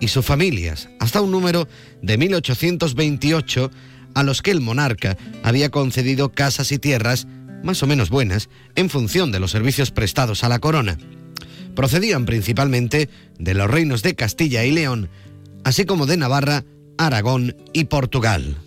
y sus familias, hasta un número de 1828, a los que el monarca había concedido casas y tierras más o menos buenas en función de los servicios prestados a la corona. Procedían principalmente de los reinos de Castilla y León, así como de Navarra, Aragón y Portugal.